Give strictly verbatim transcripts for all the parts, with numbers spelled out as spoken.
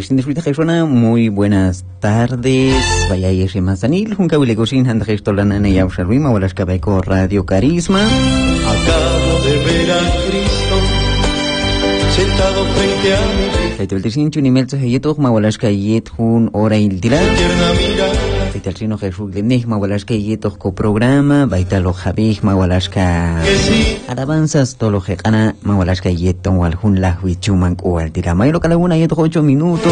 Muy buenas tardes. Vaya y ese mazanil, un cabile cocina, antes de la nana y ausarwima, o las cabeco Radio Carisma. Acabo de ver a Cristo sentado frente a mí. Hay todo el ticincho ni melzo heyeto, ma walas kayet hun ora il dila. Vital sino Jesús de Nehma walas kayet ko programa, baitalo jabig ma walas ka. Alabanzas tolo jekana ma walas kayet ton wal hun la huichuman ko al dila. Mayro kala una yeto ocho minutos.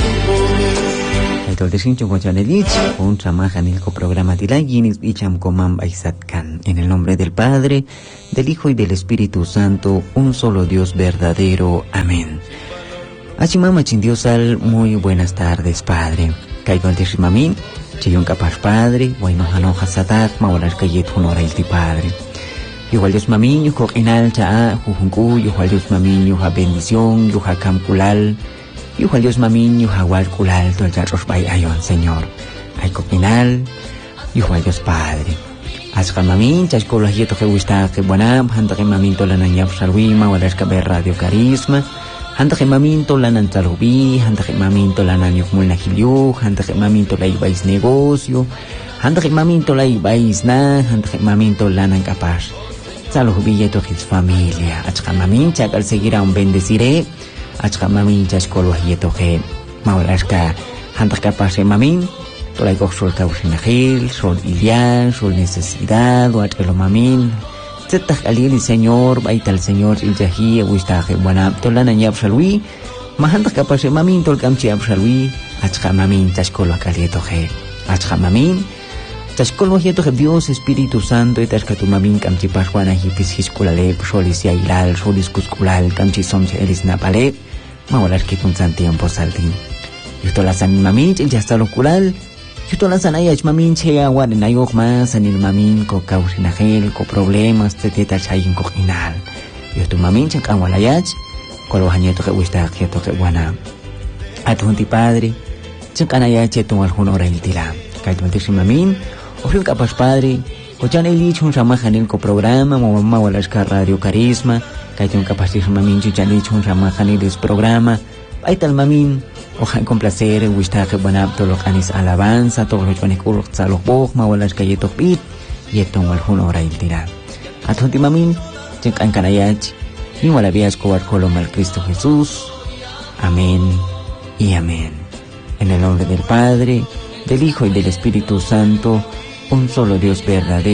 Hay todo el ticincho con chanelich, un chamajan el ko programa dila yinis bicham komam baisatkan. En el nombre del Padre, del Hijo y del Espíritu Santo, un solo Dios verdadero. Amén. Achimama chindiosal, muy buenas tardes, Padre. Caigo al deshimamin, chiyun capaz, Padre, guaymajano hasatak, mawalas kayet honora el ti, Padre. Igual Dios mamin, yujo inal chaa, jujunku, igual Dios mamin, yuja bendición, yuja camculal, igual Dios mamin, yuja walculal, tolchachos bay ayon, Señor. Aiko inal, igual Dios Padre. Asca mamin, chascolo yeto que gusta que buenam, hanta que mamin tolanan yaf salwima, walas kaber Radio Carisma. Hanta que maminto la nantalubi, hanta que maminto la nanyok mulnahiliu, hanta que maminto la ibais negocio, hanta que maminto la ibais na, hanta que maminto la nancapaz. Salubi yeto his familia, achka mamincha al seguir a un bendeciré, achka mamincha escolo yeto que maurasca, hanta capaz mamin, tola iko sol causinahil, sol ilian, sol necesidad, o achelo mamin. Zetak alili Señor, baita el Señor il jahi wistaje buena tolana nyab shalwi mahanta kapase mamin tol kamchi ab shalwi achka mamin tashkolo akalieto he achka mamin tashkolo hieto he Dios Espíritu Santo y tashkatu mamin kamchi paswana hipis hiskulale solis yailal solis kuskulal kamchi somche elis napale mawalar kitun san tiempo saltin yutola san mamin ya está loculal Yutola sanaya mamin chea war en ayok más anil mamin ko kausinahel ko problemas teteta chayin ko inal. Yutu mamin chek awalayach ko lo hanieto que wista quieto que buena. Atunti Padre chek anayach eton al honor el tila. Kaitunti mamin ofril capaz Padre ko chan elich un samahanil ko programa mo mamá walas ka Radio Carisma kaitun capaz mamin chan elich un samahanil es programa. Aital mamin ojalá con placer, gusta que buena todo lo que anis alabanza, todo lo que anis uruk salok bok, mawalas kayetok pit, yetong walhun ora il tira. At hunti mamin, cek an kanayach, y walabias ko warkolom al Cristo Jesús. Amén y amén. En el nombre del Padre, del Hijo y del Espíritu Santo, un solo Dios verdadero.